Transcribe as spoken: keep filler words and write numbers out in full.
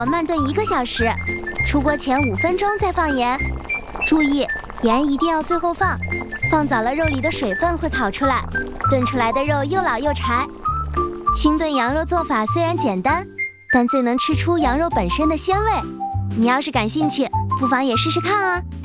慢炖一个小时，出锅前五分钟再放盐。注意，盐一定要最后放，放早了肉里的水分会跑出来，炖出来的肉又老又柴。清炖羊肉做法虽然简单，但最能吃出羊肉本身的鲜味。你要是感兴趣，不妨也试试看啊。